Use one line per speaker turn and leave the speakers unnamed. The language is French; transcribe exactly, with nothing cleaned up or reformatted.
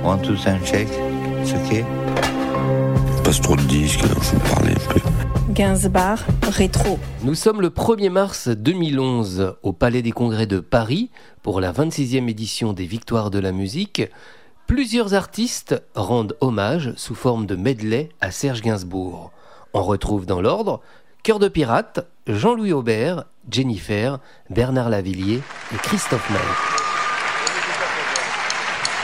One, two, sound check. It's okay.
Passe trop de disques, alors je vais parler un peu.
Gainsbourg, rétro.
Nous sommes le premier mars deux mille onze au Palais des Congrès de Paris pour la vingt-sixième édition des Victoires de la musique. Plusieurs artistes rendent hommage sous forme de medley à Serge Gainsbourg. On retrouve dans l'ordre Cœur de pirate, Jean-Louis Aubert, Jennifer, Bernard Lavilliers et Christophe Maé.